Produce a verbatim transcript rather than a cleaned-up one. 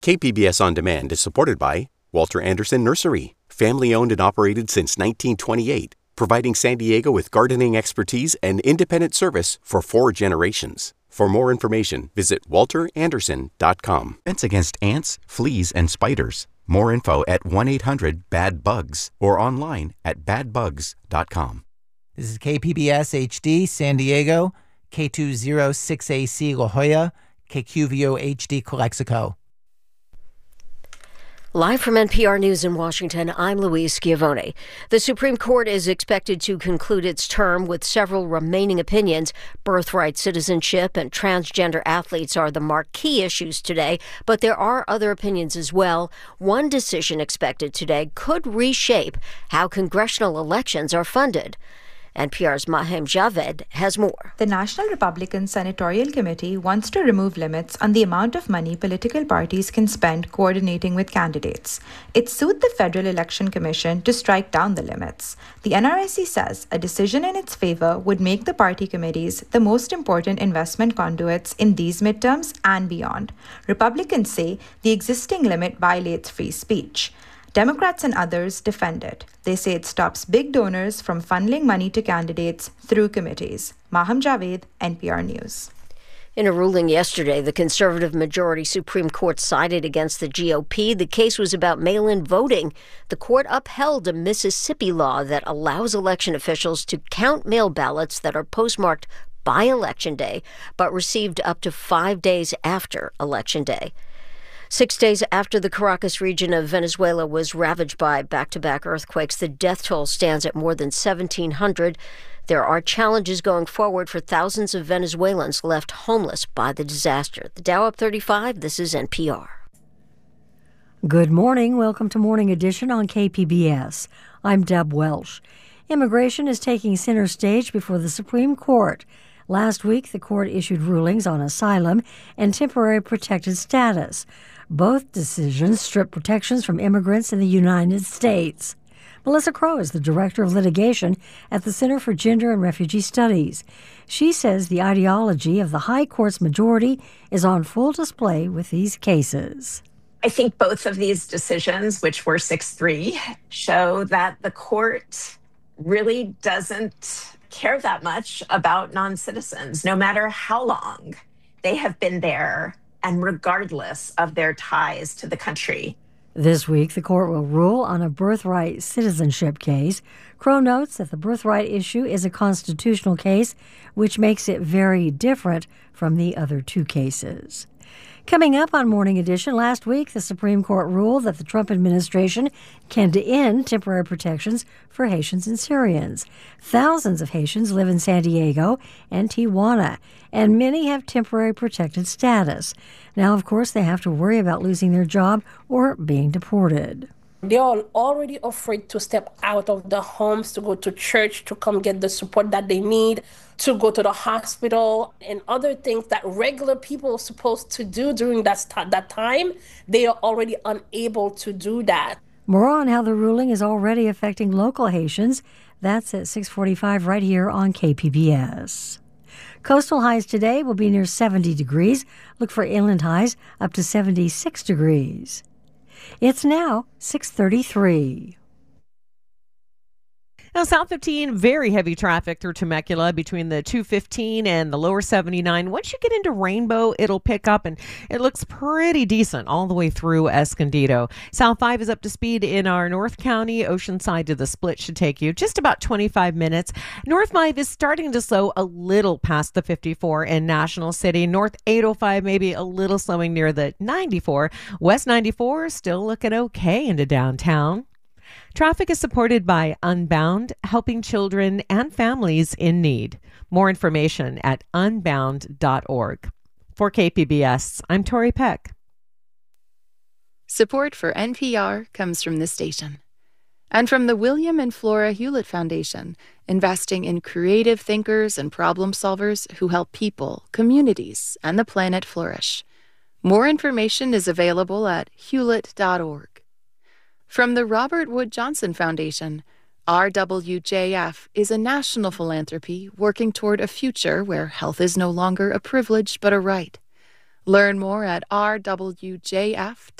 K P B S On Demand is supported by Walter Anderson Nursery, family-owned and operated since nineteen twenty-eight, providing San Diego with gardening expertise and independent service for four generations. For more information, visit walter anderson dot com. Defense against ants, fleas, and spiders. More info at one eight hundred bad bugs or online at bad bugs dot com. This is K P B S H D San Diego, K two oh six A C La Jolla, K Q V O H D Calexico. Live from N P R News in Washington, I'm Louise Schiavone. The Supreme Court is expected to conclude its term with several remaining opinions. Birthright citizenship and transgender athletes are the marquee issues today, but there are other opinions as well. One decision expected today could reshape how congressional elections are funded. N P R's Mahem Javed has more. The National Republican Senatorial Committee wants to remove limits on the amount of money political parties can spend coordinating with candidates. It sued the Federal Election Commission to strike down the limits. The N R I C says a decision in its favor would make the party committees the most important investment conduits in these midterms and beyond. Republicans say the existing limit violates free speech. Democrats and others defend it. They say it stops big donors from funneling money to candidates through committees. Maham Javed, N P R News. In a ruling yesterday, the conservative majority Supreme Court sided against the G O P. The case was about mail-in voting. The court upheld a Mississippi law that allows election officials to count mail ballots that are postmarked by Election Day, but received up to five days after Election Day. Six days after the Caracas region of Venezuela was ravaged by back-to-back earthquakes, the death toll stands at more than seventeen hundred. There are challenges going forward for thousands of Venezuelans left homeless by the disaster. The Dow up thirty-five. This is N P R. Good morning. Welcome to Morning Edition on K P B S. I'm Deb Welsh. Immigration is taking center stage before the Supreme Court. Last week, the court issued rulings on asylum and temporary protected status. Both decisions strip protections from immigrants in the United States. Melissa Crow is the director of litigation at the Center for Gender and Refugee Studies. She says the ideology of the High Court's majority is on full display with these cases. I think both of these decisions, which were six three, show that the court really doesn't care that much about non-citizens, no matter how long they have been there and regardless of their ties to the country. This week, the court will rule on a birthright citizenship case. Crow notes that the birthright issue is a constitutional case, which makes it very different from the other two cases. Coming up on Morning Edition, last week, the Supreme Court ruled that the Trump administration can end temporary protections for Haitians and Syrians. Thousands of Haitians live in San Diego and Tijuana, and many have temporary protected status. Now, of course, they have to worry about losing their job or being deported. They are already afraid to step out of the homes, to go to church, to come get the support that they need, to go to the hospital, and other things that regular people are supposed to do during that, st- that time. They are already unable to do that. More on how the ruling is already affecting local Haitians. That's at six forty-five right here on K P B S. Coastal highs today will be near seventy degrees. Look for inland highs up to seventy-six degrees. It's now six thirty-three. Now, South fifteen, very heavy traffic through Temecula between the two fifteen and the lower seventy-nine. Once you get into Rainbow, it'll pick up, and it looks pretty decent all the way through Escondido. South five is up to speed in our North County. Oceanside to the Split should take you just about twenty-five minutes. North five is starting to slow a little past the fifty-four in National City. North eight oh five maybe a little slowing near the ninety-four. West ninety-four still looking okay into downtown. Traffic is supported by Unbound, helping children and families in need. More information at unbound dot org. For K P B S, I'm Tori Peck. Support for N P R comes from this station and from the William and Flora Hewlett Foundation, investing in creative thinkers and problem solvers who help people, communities, and the planet flourish. More information is available at hewlett dot org. From the Robert Wood Johnson Foundation, R W J F is a national philanthropy working toward a future where health is no longer a privilege but a right. Learn more at r w j f